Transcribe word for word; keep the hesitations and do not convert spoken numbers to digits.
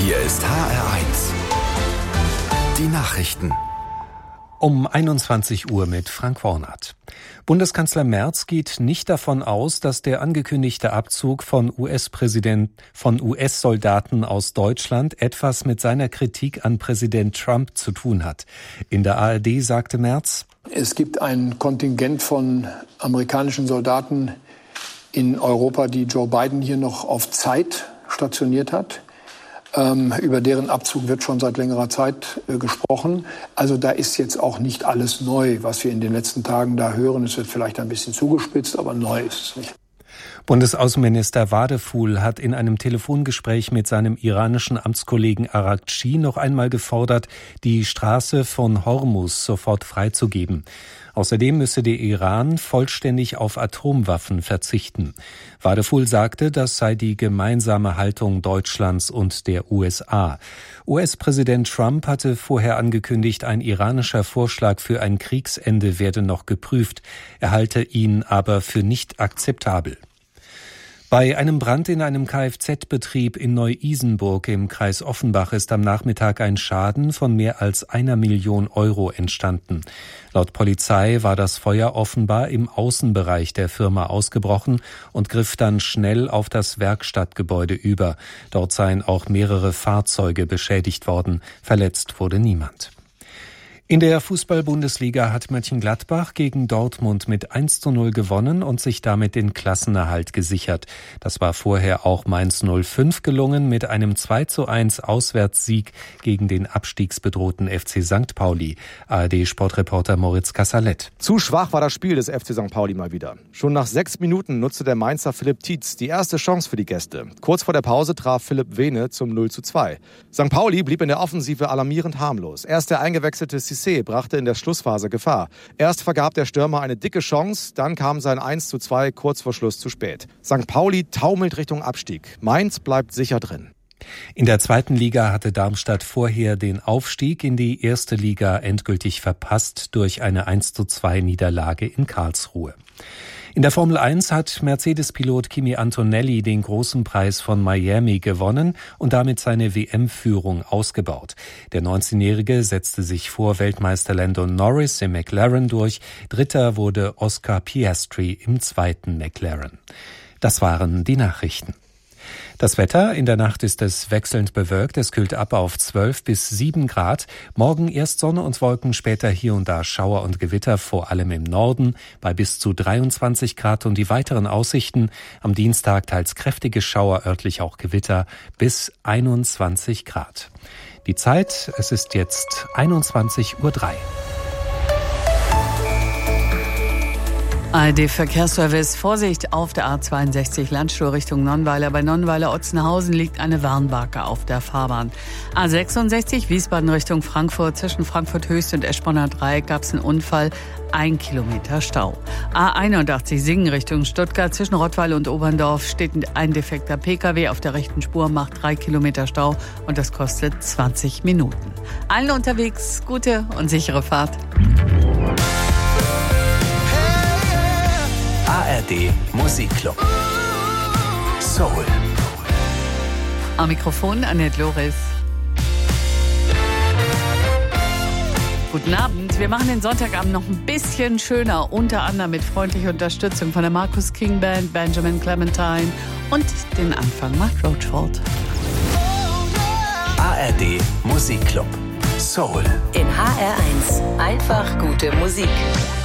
Hier ist H R eins. Die Nachrichten. Um einundzwanzig Uhr mit Frank Warnert. Bundeskanzler Merz geht nicht davon aus, dass der angekündigte Abzug von U S-Präsident, von U S-Soldaten aus Deutschland etwas mit seiner Kritik an Präsident Trump zu tun hat. In der A R D sagte Merz: Es gibt ein Kontingent von amerikanischen Soldaten in Europa, die Joe Biden hier noch auf Zeit stationiert hat. Ähm, über deren Abzug wird schon seit längerer Zeit äh, gesprochen. Also da ist jetzt auch nicht alles neu, was wir in den letzten Tagen da hören. Es wird vielleicht ein bisschen zugespitzt, aber neu ist es nicht. Bundesaußenminister Wadefuhl hat in einem Telefongespräch mit seinem iranischen Amtskollegen Araghchi noch einmal gefordert, die Straße von Hormuz sofort freizugeben. Außerdem müsse der Iran vollständig auf Atomwaffen verzichten. Wadefuhl sagte, das sei die gemeinsame Haltung Deutschlands und der U S A. U S-Präsident Trump hatte vorher angekündigt, ein iranischer Vorschlag für ein Kriegsende werde noch geprüft. Er halte ihn aber für nicht akzeptabel. Bei einem Brand in einem Kfz-Betrieb in Neu-Isenburg im Kreis Offenbach ist am Nachmittag ein Schaden von mehr als einer Million Euro entstanden. Laut Polizei war das Feuer offenbar im Außenbereich der Firma ausgebrochen und griff dann schnell auf das Werkstattgebäude über. Dort seien auch mehrere Fahrzeuge beschädigt worden. Verletzt wurde niemand. In der Fußball-Bundesliga hat Mönchengladbach gegen Dortmund mit eins zu null gewonnen und sich damit den Klassenerhalt gesichert. Das war vorher auch Mainz null fünf gelungen mit einem zwei zu eins Auswärtssieg gegen den abstiegsbedrohten F C Sankt Pauli. A R D-Sportreporter Moritz Kassalet. Zu schwach war das Spiel des F C Sankt Pauli mal wieder. Schon nach sechs Minuten nutzte der Mainzer Philipp Tietz die erste Chance für die Gäste. Kurz vor der Pause traf Philipp Vene zum null zu zwei. Sankt Pauli blieb in der Offensive alarmierend harmlos. Erst der eingewechselte Cissé brachte in der Schlussphase Gefahr. Erst vergab der Stürmer eine dicke Chance, dann kam sein eins zu zwei kurz vor Schluss zu spät. Sankt Pauli taumelt Richtung Abstieg. Mainz bleibt sicher drin. In der zweiten Liga hatte Darmstadt vorher den Aufstieg in die erste Liga endgültig verpasst durch eine eins zu zwei Niederlage in Karlsruhe. In der Formel eins hat Mercedes-Pilot Kimi Antonelli den großen Preis von Miami gewonnen und damit seine W M-Führung ausgebaut. Der neunzehnjährige setzte sich vor Weltmeister Lando Norris im McLaren durch. Dritter wurde Oscar Piastri im zweiten McLaren. Das waren die Nachrichten. Das Wetter: In der Nacht ist es wechselnd bewölkt. Es kühlt ab auf zwölf bis sieben Grad. Morgen erst Sonne und Wolken, später hier und da Schauer und Gewitter, vor allem im Norden, bei bis zu dreiundzwanzig Grad. Und die weiteren Aussichten: am Dienstag teils kräftige Schauer, örtlich auch Gewitter, bis einundzwanzig Grad. Die Zeit: es ist jetzt einundzwanzig Uhr drei. A R D-Verkehrsservice. Vorsicht auf der A zweiundsechzig Landstuhl Richtung Nonnweiler. Bei Nonnweiler-Otzenhausen liegt eine Warnbarke auf der Fahrbahn. A sechsundsechzig Wiesbaden Richtung Frankfurt. Zwischen Frankfurt-Höchst und Eschborner Dreieck gab es einen Unfall. Ein Kilometer Stau. A einundachtzig Singen Richtung Stuttgart. Zwischen Rottweil und Oberndorf steht ein defekter Pkw auf der rechten Spur, macht drei Kilometer Stau und das kostet zwanzig Minuten. Allen unterwegs gute und sichere Fahrt. A R D Musikclub. Soul. Am Mikrofon Annette Loris. Guten Abend. Wir machen den Sonntagabend noch ein bisschen schöner, unter anderem mit freundlicher Unterstützung von der Marcus King Band, Benjamin Clementine und den Anfang macht Roachford. A R D Musikclub. Soul. In H R eins. Einfach gute Musik.